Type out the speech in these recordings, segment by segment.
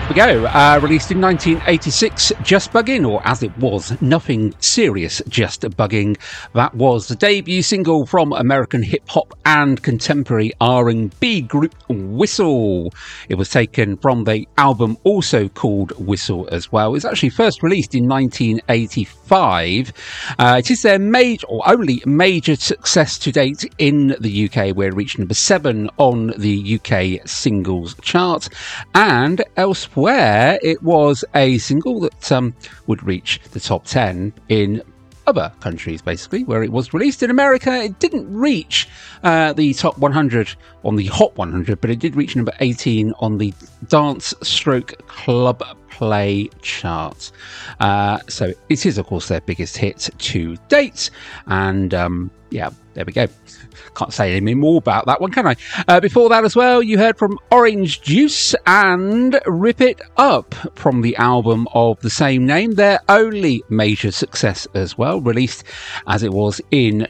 We go. Released in 1986, Just Buggin', or as it was, Nothing Serious, Just Bugging. That was the debut single from American hip-hop and contemporary R&B group Whistle. It was taken from the album also called Whistle as well. It was actually first released in 1985. It is their major, or only major success to date in the UK, where it reached number 7 on the UK singles chart, and elsewhere it was a single that would reach the top 10 in other countries, basically, where it was released. In America, it didn't reach the top 100 on the Hot 100, but it did reach number 18 on the Dance Stroke Club Play chart. So it is, of course, their biggest hit to date, and yeah, there we go. Can't say anything more about that one, can I? Before that as well, you heard from Orange Juice and Rip It Up from the album of the same name, their only major success as well, released as it was in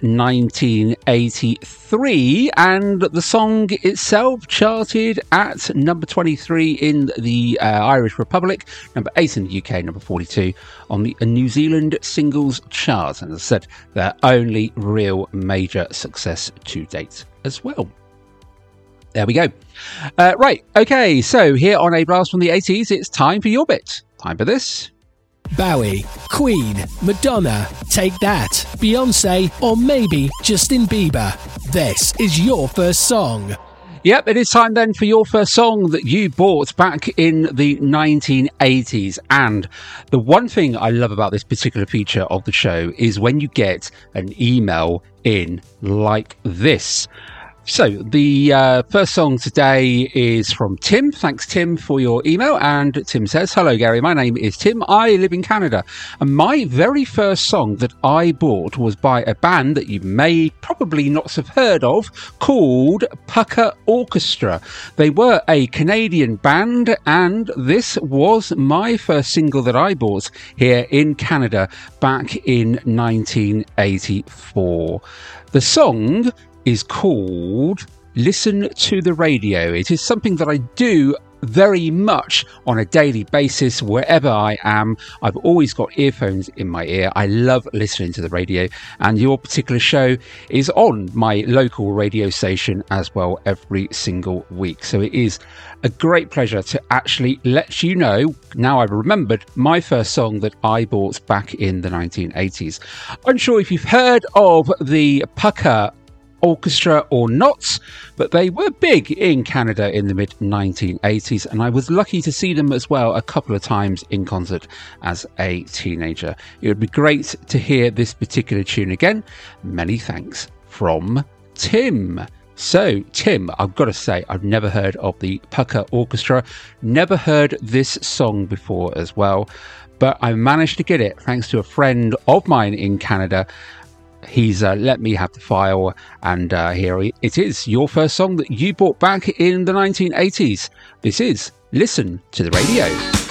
1983, and the song itself charted at number 23 in the Irish Republic, number 8 in the UK, number 42 on the New Zealand singles chart, and as I said, their only real major success to date as well. There we go. Right, okay, so here on A Blast from the 80s, it's time for your bit. Time for this. Bowie, Queen, Madonna, Take That, Beyonce, or maybe Justin Bieber. This is your first song. Yep, it is time then for your first song that you bought back in the 1980s. And the one thing I love about this particular feature of the show is when you get an email in like this. So the first song today is from Tim. Thanks, Tim, for your email. And Tim says, "Hello, Gary. My name is Tim. I live in Canada. And my very first song that I bought was by a band that you may probably not have heard of called Pucker Orchestra. They were a Canadian band, and this was my first single that I bought here in Canada back in 1984. The song is called Listen to the Radio. It is something that I do very much on a daily basis wherever I am. I've always got earphones in my ear. I love listening to the radio, and your particular show is on my local radio station as well every single week. So it is a great pleasure to actually let you know, now I've remembered, my first song that I bought back in the 1980s. Unsure if you've heard of the Pucker Orchestra or not, but they were big in Canada in the mid 1980s, and I was lucky to see them as well a couple of times in concert as a teenager. It would be great to hear this particular tune again. Many thanks from Tim. So, Tim, I've got to say, I've never heard of the Pucker Orchestra, never heard this song before as well, but I managed to get it thanks to a friend of mine in Canada. He's let me have the file, and here it is, your first song that you bought back in the 1980s. This is Listen to the Radio.